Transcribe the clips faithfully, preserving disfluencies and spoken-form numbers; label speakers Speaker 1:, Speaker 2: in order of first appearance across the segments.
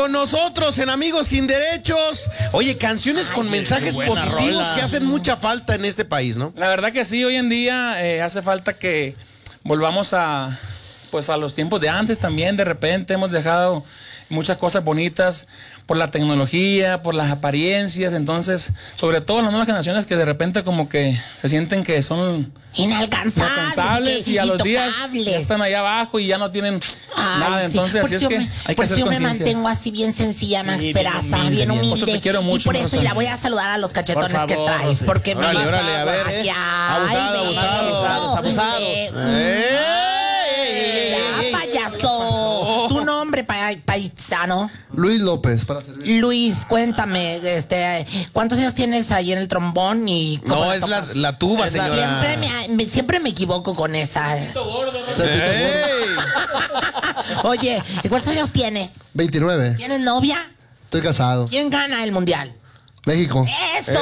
Speaker 1: con nosotros en Amigos Sin Derechos. Oye, canciones Ay, con mensajes positivos rola. que hacen mucha falta en este país, ¿no?
Speaker 2: La verdad que sí, hoy en día eh, hace falta que volvamos a, pues a los tiempos de antes también. De repente hemos dejado muchas cosas bonitas por la tecnología, por las apariencias. Entonces, sobre todo las nuevas generaciones que de repente como que se sienten que son
Speaker 3: inalcanzables,
Speaker 2: inalcanzables y a los días ya están allá abajo y ya no tienen Ay, nada. Entonces,
Speaker 3: sí.
Speaker 2: así es que
Speaker 3: me,
Speaker 2: hay
Speaker 3: por
Speaker 2: que hacer
Speaker 3: eso yo me
Speaker 2: conciencia.
Speaker 3: mantengo así bien sencilla, Max sí, Peraza, bien humilde. Bien humilde.
Speaker 2: Por eso te quiero mucho,
Speaker 3: y por eso
Speaker 2: Rosario.
Speaker 3: la voy a saludar a los cachetones
Speaker 2: favor,
Speaker 3: que traes,
Speaker 2: sí.
Speaker 3: porque
Speaker 1: órale,
Speaker 3: me
Speaker 1: órale, a ver,
Speaker 3: eh.
Speaker 1: abusado, abusado,
Speaker 4: abusados, abusados.
Speaker 1: ¡Eh!
Speaker 3: Ya, payaso. Tu nombre, pa paisano.
Speaker 5: Luis López, para servir.
Speaker 3: Luis, cuéntame, este, ¿cuántos años tienes ahí en el trombón y cómo
Speaker 1: No, es la, la tuba,
Speaker 3: es
Speaker 1: señora.
Speaker 3: Siempre me, me, siempre me equivoco con esa.
Speaker 1: Gordo,
Speaker 3: Oye, ¿y cuántos años tienes?
Speaker 5: veintinueve.
Speaker 3: ¿Tienes novia?
Speaker 5: Estoy casado.
Speaker 3: ¿Quién gana el mundial?
Speaker 5: México.
Speaker 3: ¡Eso!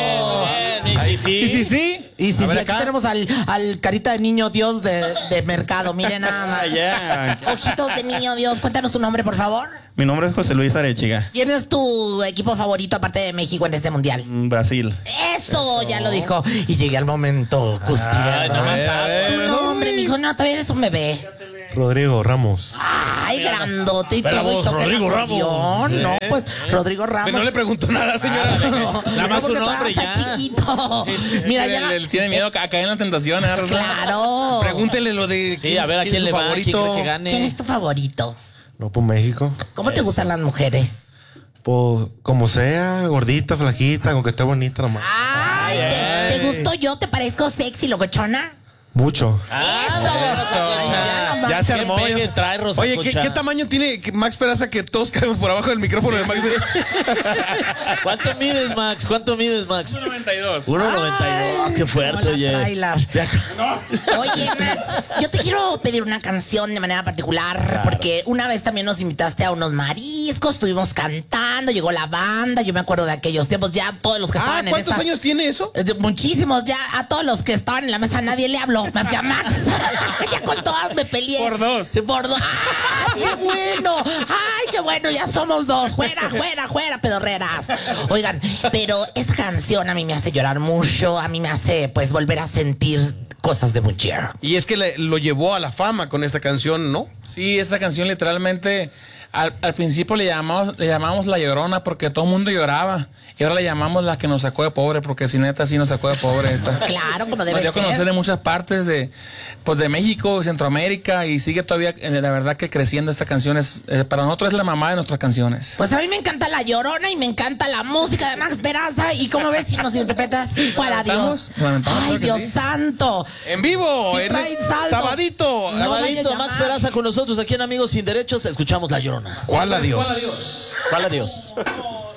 Speaker 4: Bien, y sí.
Speaker 2: ¿Y sí, sí?
Speaker 3: Y si
Speaker 1: A ver,
Speaker 3: sí, aquí
Speaker 1: acá.
Speaker 3: tenemos al, al carita de niño Dios de, de mercado. Miren nada más.
Speaker 4: Ah, ya.
Speaker 3: Ojitos de niño Dios. Cuéntanos tu nombre, por favor.
Speaker 4: Mi nombre es José Luis Arechiga.
Speaker 3: ¿Quién es tu equipo favorito aparte de México en este mundial?
Speaker 4: Brasil.
Speaker 3: Eso, ya lo dijo. Y llegué al momento cúspide.
Speaker 4: Ay, no me sabe.
Speaker 3: Tu nombre, mijo, no, todavía eres un bebé.
Speaker 5: Rodrigo Ramos.
Speaker 3: Ay, grandote y
Speaker 4: Pero
Speaker 3: todo.
Speaker 4: vos,
Speaker 3: Y toca el
Speaker 4: Rodrigo
Speaker 3: acordeón.
Speaker 4: Ramos.
Speaker 3: No, pues Rodrigo Ramos.
Speaker 1: No le pregunto nada, señora.
Speaker 3: No,
Speaker 4: Nada más
Speaker 3: porque
Speaker 4: su nombre
Speaker 3: todavía está
Speaker 4: ya.
Speaker 3: chiquito. Mira, ya.
Speaker 2: Él, él tiene miedo a caer en la tentación, ¿eh?
Speaker 3: Claro.
Speaker 1: Pregúntele lo de.
Speaker 4: Sí, a ver a quién
Speaker 1: es
Speaker 4: le
Speaker 1: su
Speaker 4: va, quién
Speaker 1: favorito.
Speaker 4: cree que gane.
Speaker 3: ¿Quién es tu favorito?
Speaker 5: No, por México.
Speaker 3: ¿Cómo te
Speaker 4: Eso.
Speaker 3: gustan las mujeres?
Speaker 5: Pues, como sea, gordita, flaquita, con que esté bonita nomás.
Speaker 3: Ay, ¿te, ¿te gusto yo? ¿Te parezco sexy, locochona?
Speaker 5: Mucho.
Speaker 3: Eso. Ya nomás.
Speaker 1: Ya se
Speaker 4: ¿Qué
Speaker 1: armó.
Speaker 4: pegue
Speaker 1: ya-
Speaker 4: trae, Rosa
Speaker 1: Oye, ¿qué,
Speaker 4: Concha?
Speaker 1: ¿qué tamaño tiene Max Peraza que todos caemos por abajo del micrófono de Max?
Speaker 4: ¿Cuánto mides, Max? ¿Cuánto mides, Max?
Speaker 2: uno noventa y dos.
Speaker 4: uno noventa y dos. Qué fuerte,
Speaker 3: Como la
Speaker 4: oye.
Speaker 3: trailer. Oye, Max, yo te quiero pedir una canción de manera particular,
Speaker 4: Claro.
Speaker 3: porque una vez también nos invitaste a unos mariscos, estuvimos cantando, llegó la banda, yo me acuerdo de aquellos tiempos, ya todos los que
Speaker 1: Ah,
Speaker 3: estaban en
Speaker 1: ¿cuántos
Speaker 3: esta...
Speaker 1: años tiene eso?
Speaker 3: Eh, Muchísimos, ya a todos los que estaban en la mesa nadie le habló, más que a Max. Ya con todas me peleé.
Speaker 2: Por dos.
Speaker 3: Por dos. ¡Ay, qué bueno! ¡Ay, qué bueno! Ya somos dos. Fuera, fuera, fuera, pedorreras. Oigan, pero esta canción a mí me hace llorar mucho, a mí me hace, pues, volver a sentir cosas de mujer.
Speaker 1: Y es que le- lo llevó a la fama con esta canción, ¿no?
Speaker 2: Sí, esa canción literalmente al, al principio le llamamos, le llamamos La Llorona porque todo el mundo lloraba. Y ahora le llamamos La que nos sacó de pobre, porque si neta sí nos sacó de pobre esta.
Speaker 3: Claro, como
Speaker 2: Nos
Speaker 3: debe
Speaker 2: dio a conocer
Speaker 3: ser.
Speaker 2: en muchas partes de, pues de México, Centroamérica, y sigue todavía, eh, la verdad que creciendo esta canción. Es, eh, para nosotros es la mamá de nuestras canciones.
Speaker 3: Pues a mí me encanta La Llorona y me encanta la música de Max Peraza. ¿Y cómo ves si nos interpretas para Dios?
Speaker 2: ¿Lo aventamos?
Speaker 3: Ay,
Speaker 2: Claro que
Speaker 3: Dios
Speaker 2: sí.
Speaker 3: santo.
Speaker 1: En vivo,
Speaker 3: Sí,
Speaker 1: en
Speaker 3: trae saldo.
Speaker 1: Sabadito.
Speaker 3: No
Speaker 4: Sabadito,
Speaker 3: vaya a
Speaker 4: Max
Speaker 3: llamar.
Speaker 4: Peraza con nosotros aquí en Amigos Sin Derechos. Escuchamos La Llorona.
Speaker 1: ¿Cuál adiós?
Speaker 4: ¿Cuál adiós?